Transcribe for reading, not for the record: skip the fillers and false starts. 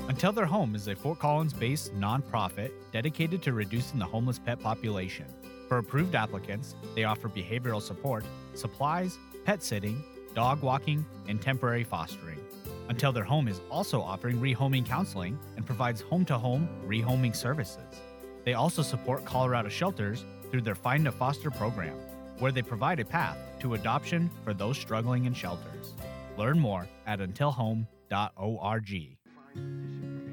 Until Their Home is a Fort Collins-based nonprofit dedicated to reducing the homeless pet population. For approved applicants, they offer behavioral support, supplies, pet sitting, dog walking, and temporary fostering. Until Their Home is also offering rehoming counseling and provides home-to-home rehoming services. They also support Colorado shelters through their Find a Foster program, where they provide a path to adoption for those struggling in shelters. Learn more at untilhome.org.